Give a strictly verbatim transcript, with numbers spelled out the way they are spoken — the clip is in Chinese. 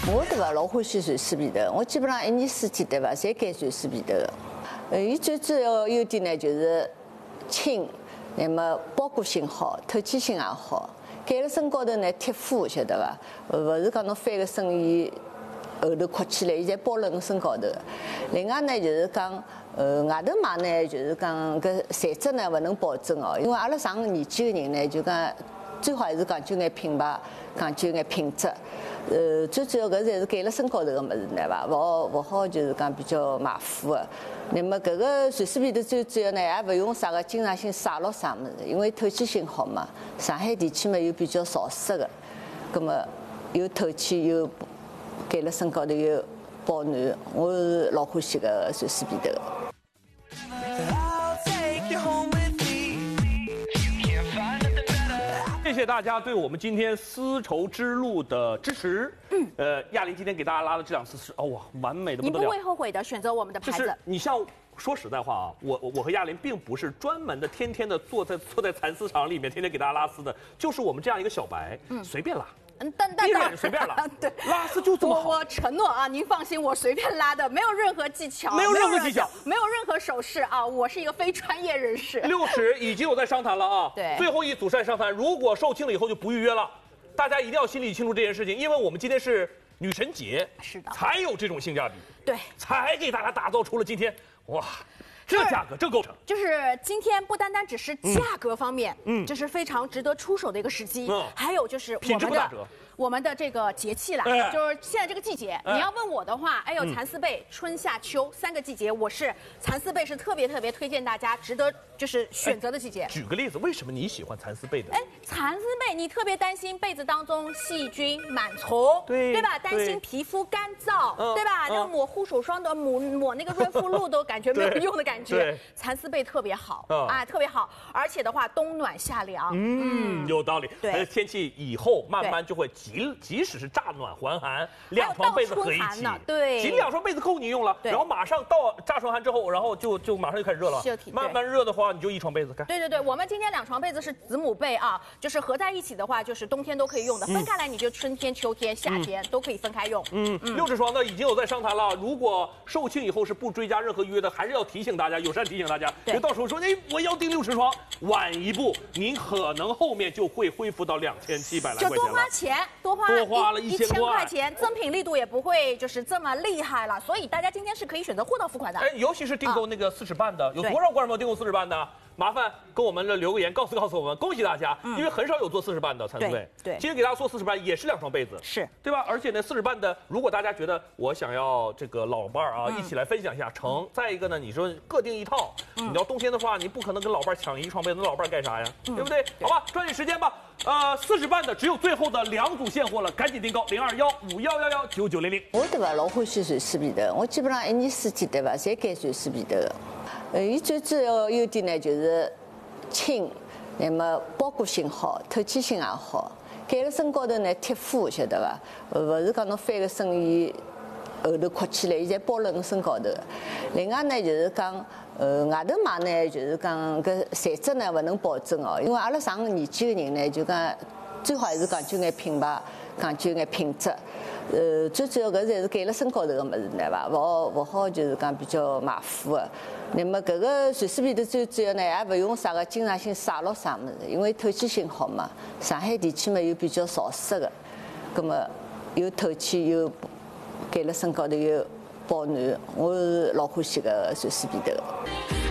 我对伐，老欢喜瑞士皮头，我基本上一年四季对伐，侪拣瑞士皮头的。呃，伊最主要优点呢就是轻，那么包裹性好，透气性也好。盖了身高头呢贴肤，晓得伐？勿是讲侬翻个身伊后头扩起来，伊侪包辣侬身高头。另外呢就是讲，呃，外头买呢就是讲搿材质呢勿能保证哦，因为阿拉上年纪个人呢就讲。最好还是讲究眼品牌，讲究眼品质。呃，最主要搿侪是盖辣身高头个物事，对伐？勿好勿好就是讲比较马虎个。那么搿个瑞士皮头最主要呢，也勿用啥个经常性晒咯啥物事，因为透气性好嘛。上海地区嘛又比较潮湿个，葛么又透气又盖辣身高头又保暖，我是老欢喜搿个瑞士皮头个。 谢谢大家对我们今天丝绸之路的支持。嗯，呃，亚玲今天给大家拉的这两次是，哦哇，完美的不得了。 你不会后悔的，选择我们的牌子。 就是你像说实在话啊，我我我和亚玲并不是专门的天天的坐在坐在蚕丝厂里面，天天给大家拉丝的，就是我们这样一个小白，嗯，随便拉。 嗯，但但但随便拉， 对， 拉丝就这么好。 我我承诺啊，您放心，我随便拉的，没有任何技巧， 没有任何技巧， 没有任何手势啊，我是一个非专业人士。 六十已经有在商谈了啊， 对， 最后一组在商谈，如果售罄了以后就不预约了，大家一定要心里清楚这件事情，因为我们今天是女神节， 是的， 才有这种性价比， 对， 才给大家打造出了今天哇。这价格，这构成就是今天不单单只是价格方面，嗯，这是非常值得出手的一个时机，嗯，还有就是我们的我们的这个节气啦，哎、就是现在这个季节，哎、你要问我的话，哎呦，蚕丝被春夏秋三个季节，我是蚕丝被是特别特别推荐大家值得就是选择的季节。 举个例子，为什么你喜欢蚕丝被的？ 哎，蚕丝被你特别担心被子当中细菌螨虫， 对对吧？担心皮肤干燥，嗯、对吧？那、嗯、抹护手霜的抹抹那个润肤露都感觉没有用的感觉，蚕丝被特别好、嗯、啊，特别好，而且的话冬暖夏凉， 嗯，嗯有道理。 对， 天气以后慢慢就会即即使是乍暖还寒，两床被子合一起， 对， 仅两床被子够你用了，然后马上到乍春寒之后，然后就就马上就开始热了，慢慢热的话你就一床被子干。 对对对，我们今天两床被子是子母被啊，就是合在一起的话，就是冬天都可以用的，嗯、分开来你就春天、秋天、夏天、嗯、都可以分开用。 嗯嗯，六指床呢已经有在商谈了，如果售罄以后是不追加任何预约的，还是要提醒大家，友善提醒大家，别到时候说哎我要订六指床，晚一步您可能后面就会恢复到两千七百来块钱了， 就多花钱，多花多花了一千块钱，增品力度也不会就是这么厉害了，所以大家今天是可以选择货到付款的。 哎，尤其是订购那个四尺半的，啊、有多少观众朋友订购四尺半的？麻烦跟我们的留个言，告诉告诉我们，恭喜大家，嗯、因为很少有做四十半的蚕丝被。 对， 今天给大家做四十半也是两床被子， 是对吧？而且呢，四十半的，如果大家觉得我想要这个老伴儿啊、嗯、一起来分享一下，成。再一个呢，你说各订一套，嗯、你要冬天的话，你不可能跟老伴儿抢一床被子，那老伴儿干啥呀？嗯、对不对？好吧，抓紧时间吧。呃，四十半的只有最后的两组现货了，赶紧订购零二幺五幺幺幺九九零零。 我对伐，老欢喜瑞士皮头，我基本上一年四季对伐，侪拣瑞士皮头的。呃，伊最主要优点呢就是轻，那么包裹性好，透气性也好。盖了身高头呢贴肤，晓得伐？勿是讲侬翻个身伊后头扩起来，伊侪包辣侬身高头。另外呢就是讲，呃，外头买呢就是讲搿材质呢勿能保证哦，因为阿拉上年纪个人呢就讲最好还是讲究眼品牌，讲究眼品质。呃，最主要搿侪是盖辣身高头个物事，对伐？勿好勿好就是讲比较马虎个。那么搿个瑞士皮头最主要呢，也勿用啥个经常性晒咯啥物事，因为透气性好嘛。上海地区嘛又比较潮湿个，葛么又透气又盖辣身高头又保暖，我是老欢喜搿瑞士皮头个。